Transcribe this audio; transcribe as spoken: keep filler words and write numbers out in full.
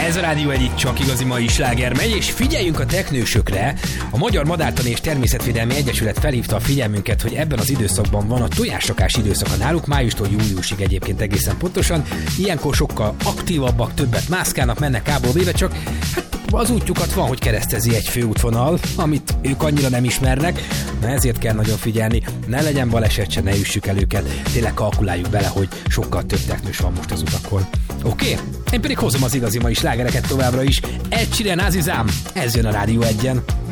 Ez a Rádió egy, itt csak igazi mai sláger megy, és figyeljünk a teknősökre. A Magyar Madártani és Természetvédelmi Egyesület felhívta a figyelmünket, hogy ebben az időszakban van a tojásrakás időszaka náluk, májustól júliusig egyébként egészen pontosan. Ilyenkor sokkal aktívabbak, többet mászkálnak, mennek kából véve, csak hát az útjukat van, hogy keresztezi egy főútvonal, amit ők annyira nem ismernek, na ezért kell nagyon figyelni, ne legyen baleset, se ne üssük el őket, tényleg kalkuláljuk bele, hogy sokkal több teknős van most az utakon. Oké? Okay? Én pedig hozom az igazi mai slágereket továbbra is. Ed Sheeran, Azizam, ez jön a Rádió egyen.